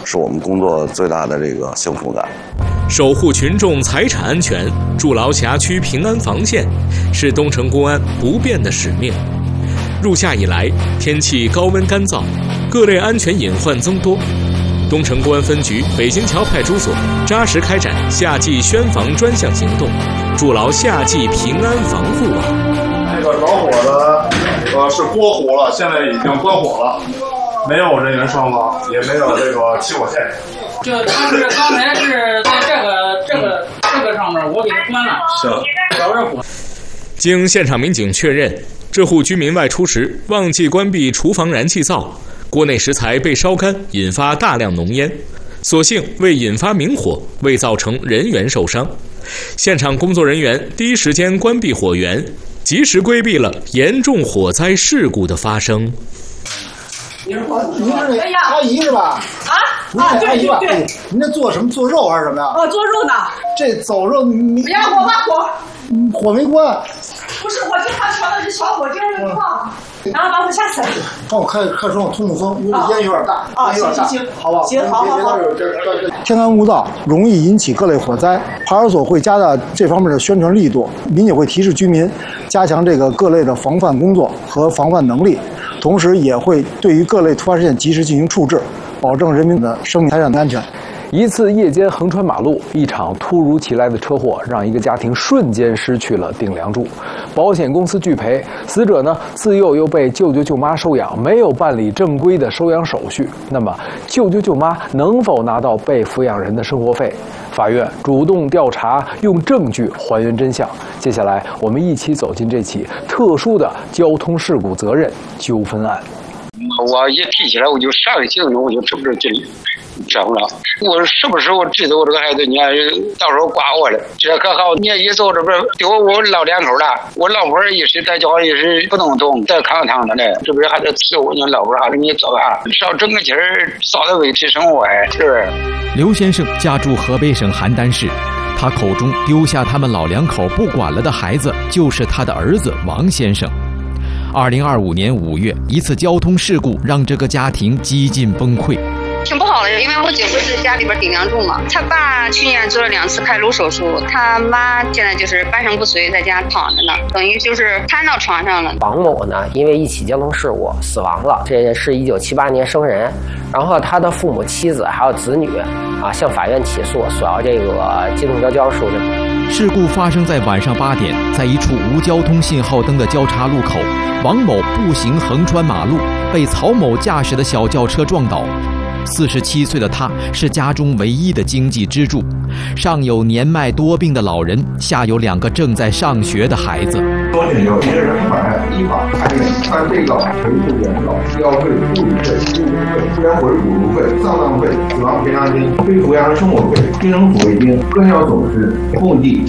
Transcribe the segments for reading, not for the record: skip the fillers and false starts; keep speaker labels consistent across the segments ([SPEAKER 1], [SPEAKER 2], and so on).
[SPEAKER 1] 是我们工作最大的这个幸福感。
[SPEAKER 2] 守护群众财产安全，筑牢辖区平安防线，是东城公安不变的使命。入夏以来，天气高温干燥，各类安全隐患增多。东城公安分局北京桥派出所扎实开展夏季宣防专项行动，筑牢夏季平安防护网。
[SPEAKER 3] 那个着火的是锅糊了，现在已经关火了，没有人员伤亡，也没有这个起火现象。
[SPEAKER 4] 就当时刚才是在这个上面，我给它关了，着着火。
[SPEAKER 2] 经现场民警确认，这户居民外出时忘记关闭厨房燃气灶，锅内食材被烧干，引发大量浓烟。所幸未引发明火，未造成人员受伤。现场工作人员第一时间关闭火源，及时规避了严重火灾事故的发生。
[SPEAKER 5] 您是那阿姨是吧？对阿姨吧？对，您这做什么？做肉还是什么呀？
[SPEAKER 6] 做肉呢。这
[SPEAKER 5] 走肉没火没关。
[SPEAKER 6] 不是，我经常调的是小火，今儿没放，然后把它下水。
[SPEAKER 5] 帮我开窗户通通风，因为烟有点大。
[SPEAKER 6] 行，
[SPEAKER 5] 好吧。
[SPEAKER 6] 行，好。
[SPEAKER 5] 天干物燥，容易引起各类火灾。派出所会加大这方面的宣传力度，民警会提示居民加强这个各类的防范工作和防范能力，同时也会对于各类突发事件及时进行处置，保证人民的生命财产的安全。
[SPEAKER 7] 一次夜间横穿马路，一场突如其来的车祸让一个家庭瞬间失去了顶梁柱，保险公司拒赔，死者呢自幼又被舅舅舅妈收养，没有办理正规的收养手续，那么舅舅舅妈能否拿到被抚养人的生活费？法院主动调查，用证据还原真相。接下来我们一起走进这起特殊的交通事故责任纠纷案。
[SPEAKER 8] 我一提起来我就上个劲，我就直不着劲，整了。我是不是我知道我这个孩子，你看到时候刮我了，这可好，你一走这不丢我老两口了，我老婆也是在家也是不能动，在炕上的嘞，这不是还得伺候你老婆，还得你走啊，少争个气儿，少得维持生活哎，是不是？
[SPEAKER 9] 刘先生家住河北省邯郸市，他口中丢下他们老两口不管了的孩子，就是他的儿子王先生。2025年5月，一次交通事故让这个家庭几近崩溃。
[SPEAKER 10] 挺不好的，因为我姐夫是家里边顶梁柱嘛，他爸去年做了2次开颅手术，他妈现在就是半身不遂，在家躺着呢，等于就是瘫到床上了。
[SPEAKER 11] 王某呢，因为一起交通事故死亡了，这是1978年生人，然后他的父母、妻子还有子女向法院起诉，索要这个机动车交通赎金。
[SPEAKER 9] 事故发生在晚上8点，在一处无交通信号灯的交叉路口，王某步行横穿马路，被曹某驾驶的小轿车撞倒。47岁的他是家中唯一的经济支柱，上有年迈多病的老人，下有2个正在上学的孩子。
[SPEAKER 12] 说是有些人依法判定按被告赔付原告医药费、护理费、住宿费、治疗毁补助费、丧葬费、死亡赔偿金、非抚养人生活费、精神抚慰金各项总值共计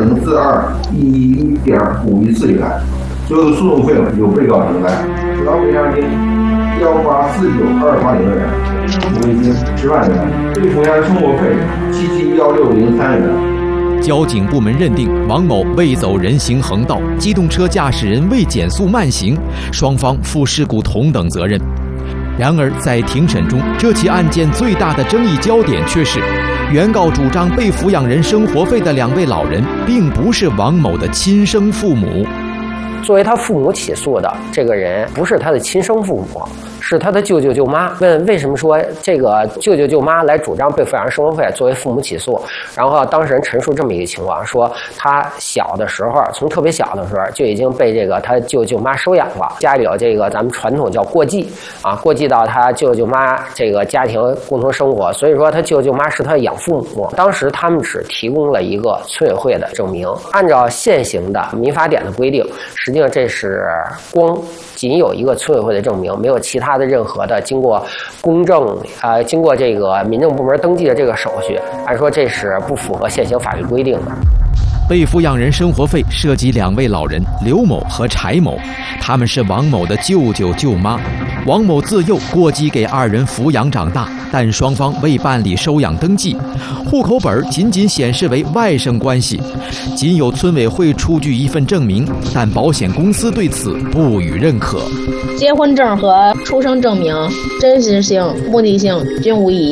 [SPEAKER 12] 204211.514元，所有的诉讼费用由被告承担，死亡赔偿金1849280元，抚慰金10万元，非抚养人生活费7716003元。
[SPEAKER 9] 交警部门认定王某未走人行横道，机动车驾驶人未减速慢行，双方负事故同等责任。然而在庭审中，这起案件最大的争议焦点却是，原告主张被抚养人生活费的2位老人，并不是王某的亲生父母。
[SPEAKER 11] 作为他父母起诉的这个人不是他的亲生父母，是他的舅舅舅妈。问为什么说这个舅舅舅妈来主张被抚养人生活费作为父母起诉？然后当事人陈述这么一个情况，说他小的时候，从特别小的时候就已经被这个他舅舅妈收养了，家里有这个咱们传统叫过继过继到他舅舅妈这个家庭共同生活，所以说他舅舅妈是他的养父母。当时他们只提供了一个村委会的证明，按照现行的民法典的规定，实际上这是仅有一个村委会的证明，没有其他的任何的经过公证经过这个民政部门登记的这个手续，按说这是不符合现行法律规定的。
[SPEAKER 9] 被抚养人生活费涉及2位老人刘某和柴某，他们是王某的舅舅舅妈。王某自幼过继给2人抚养长大，但双方未办理收养登记，户口本仅仅显示为外甥关系，仅有村委会出具一份证明，但保险公司对此不予认可。
[SPEAKER 13] 结婚证和出生证明真实性、目的性均无异议。